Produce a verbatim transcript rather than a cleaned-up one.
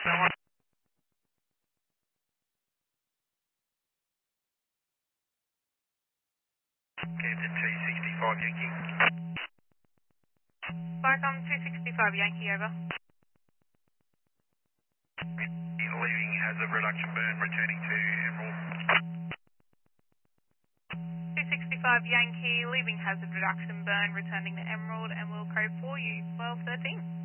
Camden two sixty-five Yankee. Barcom two sixty-five Yankee, over. Leaving hazard reduction burn, returning to Emerald. two sixty-five Yankee, leaving hazard reduction burn, returning to Emerald, and we'll code for you, twelve thirteen.